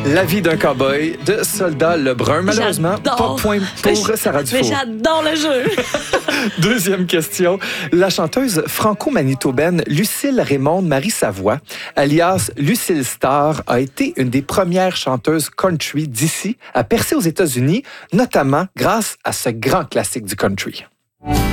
La vie d'un cow-boy de Soldat Lebrun. Malheureusement, J'adore. pas point pour Sarah Mais Dufour. j'adore le jeu. Deuxième question. La chanteuse franco-manitobaine Lucille Raymonde Marie Savoie, alias Lucille Star, a été une des premières chanteuses country d'ici à percer aux États-Unis, notamment grâce à ce grand classique du country.